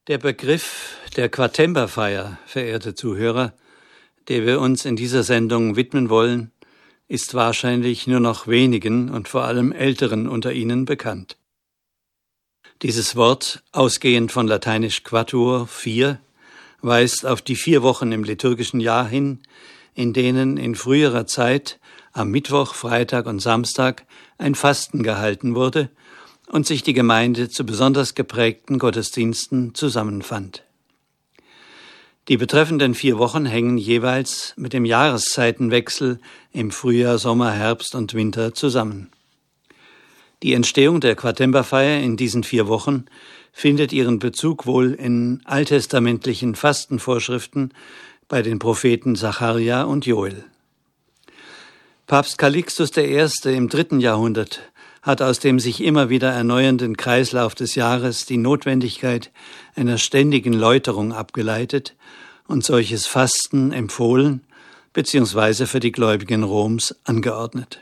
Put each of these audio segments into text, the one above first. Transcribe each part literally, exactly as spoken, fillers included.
Der Begriff der Quatemberfeier, verehrte Zuhörer, der wir uns in dieser Sendung widmen wollen, ist wahrscheinlich nur noch wenigen und vor allem Älteren unter Ihnen bekannt. Dieses Wort, ausgehend von lateinisch quatuor, vier, weist auf die vier Wochen im liturgischen Jahr hin, in denen in früherer Zeit am Mittwoch, Freitag und Samstag ein Fasten gehalten wurde und sich die Gemeinde zu besonders geprägten Gottesdiensten zusammenfand. Die betreffenden vier Wochen hängen jeweils mit dem Jahreszeitenwechsel im Frühjahr, Sommer, Herbst und Winter zusammen. Die Entstehung der Quatemberfeier in diesen vier Wochen findet ihren Bezug wohl in alttestamentlichen Fastenvorschriften bei den Propheten Sacharja und Joel. Papst Calixtus der Erste im dritten Jahrhundert hat aus dem sich immer wieder erneuernden Kreislauf des Jahres die Notwendigkeit einer ständigen Läuterung abgeleitet und solches Fasten empfohlen bzw. für die Gläubigen Roms angeordnet.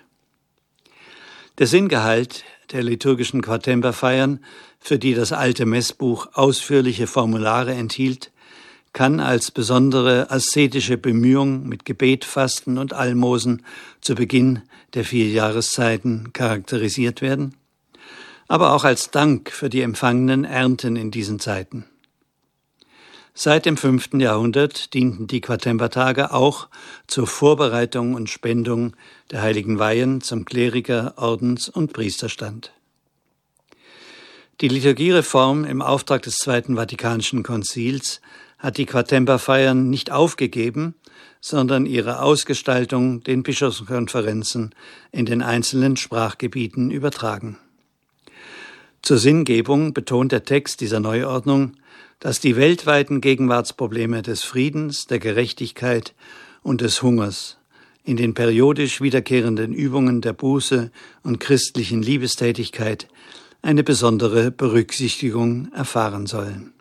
Der Sinngehalt der liturgischen Quatemberfeiern, für die das alte Messbuch ausführliche Formulare enthielt, kann als besondere aszetische Bemühung mit Gebet, Fasten und Almosen zu Beginn der vier Jahreszeiten charakterisiert werden, aber auch als Dank für die empfangenen Ernten in diesen Zeiten. Seit dem fünften Jahrhundert dienten die Quatembertage auch zur Vorbereitung und Spendung der heiligen Weihen zum Kleriker-, Ordens- und Priesterstand. Die Liturgiereform im Auftrag des Zweiten Vatikanischen Konzils hat die Quatemberfeiern nicht aufgegeben, sondern ihre Ausgestaltung den Bischofskonferenzen in den einzelnen Sprachgebieten übertragen. Zur Sinngebung betont der Text dieser Neuordnung, dass die weltweiten Gegenwartsprobleme des Friedens, der Gerechtigkeit und des Hungers in den periodisch wiederkehrenden Übungen der Buße und christlichen Liebestätigkeit eine besondere Berücksichtigung erfahren sollen.